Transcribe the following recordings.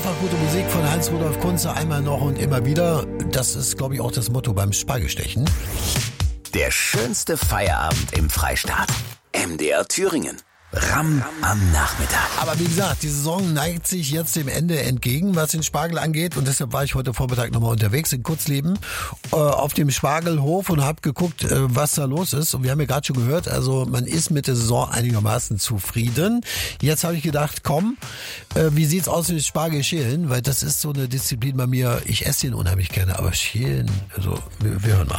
Einfach gute Musik von Heinz-Rudolf Kunze, einmal noch und immer wieder. Das ist, glaube ich, auch das Motto beim Spargelstechen. Der schönste Feierabend im Freistaat. MDR Thüringen. Ramm am Nachmittag. Aber wie gesagt, die Saison neigt sich jetzt dem Ende entgegen, was den Spargel angeht. Und deshalb war ich heute Vormittag nochmal unterwegs in Kurzleben auf dem Spargelhof und habe geguckt, was da los ist. Und wir haben ja gerade schon gehört, also man ist mit der Saison einigermaßen zufrieden. Jetzt habe ich gedacht, komm, wie sieht's aus mit Spargel schälen? Weil das ist so eine Disziplin bei mir. Ich esse den unheimlich gerne, aber schälen, also wir hören mal.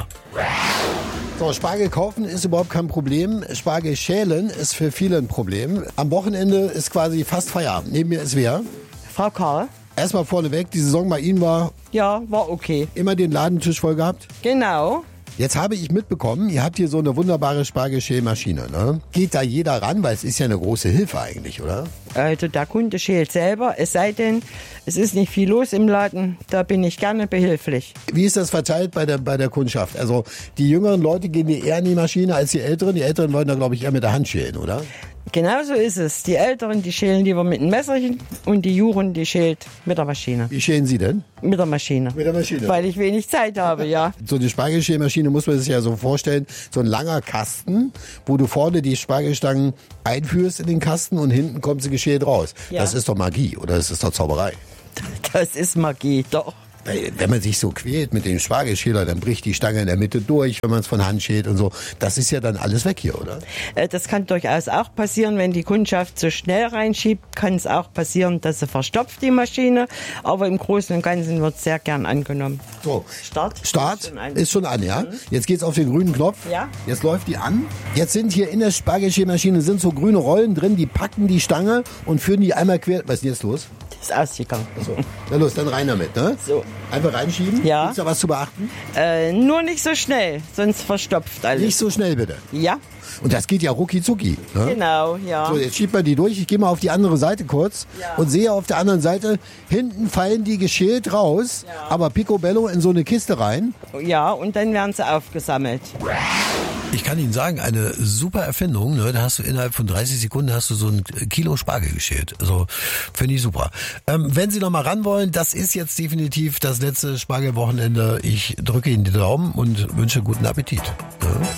So, Spargel kaufen ist überhaupt kein Problem. Spargel schälen ist für viele ein Problem. Am Wochenende ist quasi fast Feierabend. Neben mir ist wer? Frau Karl? Erstmal vorneweg, die Saison bei Ihnen war Ja, war okay. immer den Ladentisch voll gehabt. Genau. Jetzt habe ich mitbekommen, ihr habt hier so eine wunderbare Spargelschälmaschine, ne? Geht da jeder ran, weil es ist ja eine große Hilfe eigentlich, oder? Also der Kunde schält selber, es sei denn, es ist nicht viel los im Laden, da bin ich gerne behilflich. Wie ist das verteilt bei der Kundschaft? Also die jüngeren Leute gehen eher in die Maschine als die Älteren. Die Älteren wollen da, glaube ich, eher mit der Hand schälen, oder? Genau so ist es. Die Älteren, die schälen lieber mit einem Messerchen und die Jugend, die schält mit der Maschine. Wie schälen Sie denn? Mit der Maschine. Mit der Maschine? Weil ich wenig Zeit habe, ja. So eine Spargelschälmaschine muss man sich ja so vorstellen, so ein langer Kasten, wo du vorne die Spargelstangen einführst in den Kasten und hinten kommt sie geschält raus. Ja. Das ist doch Magie, oder das ist doch Zauberei? Das ist Magie, doch. Wenn man sich so quält mit dem Spargelschäler, dann bricht die Stange in der Mitte durch, wenn man es von Hand schält und so. Das ist ja dann alles weg hier, oder? Das kann durchaus auch passieren, wenn die Kundschaft zu schnell reinschiebt, kann es auch passieren, dass sie verstopft, die Maschine. Aber im Großen und Ganzen wird sehr gern angenommen. So, Start ist schon an, ja? Jetzt geht's auf den grünen Knopf. Ja. Jetzt läuft die an. Jetzt sind hier in der Spargelschälmaschine sind so grüne Rollen drin, die packen die Stange und führen die einmal quer. Was ist denn jetzt los? Das ist ausgegangen. So. Na los, dann rein damit, ne? So. Einfach reinschieben? Ja. Gibt's da was zu beachten? Nur nicht so schnell, sonst verstopft alles. Nicht so schnell, bitte. Ja, Und das geht ja rucki zucki. Ne? genau, ja. So, jetzt schiebt man die durch. Ich gehe mal auf die andere Seite kurz Ja. und sehe auf der anderen Seite, hinten fallen die geschält raus, aber picobello in so eine Kiste rein. Ja, und dann werden sie aufgesammelt. Ich kann Ihnen sagen, eine super Erfindung. Ne? Da hast du innerhalb von 30 Sekunden hast du so ein Kilo Spargel geschält. Also finde ich super. Wenn Sie noch mal ran wollen, das ist jetzt definitiv das letzte Spargelwochenende. Ich drücke Ihnen die Daumen und wünsche guten Appetit. Ja?